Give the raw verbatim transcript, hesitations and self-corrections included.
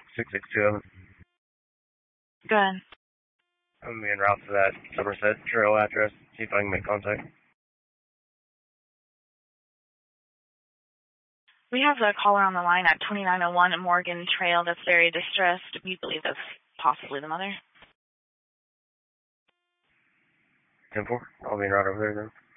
six six two seven. Go ahead. I'm going to be en route to that Somerset Trail address, see if I can make contact. We have a caller on the line at twenty-nine oh one Morgan Trail that's very distressed. We believe that's possibly the mother. ten four, I'll be en route over there then.